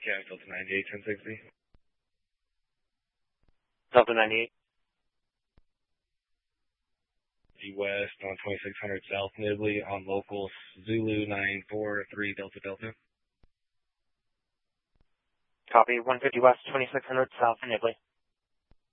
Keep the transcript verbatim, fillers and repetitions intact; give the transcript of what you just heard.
Yeah, Delta ninety-eight, ten sixty. Delta ninety-eight. West on twenty-six hundred South Nibley on local Zulu nine four three Delta Delta. Copy, one fifty West, twenty-six hundred South Nibley.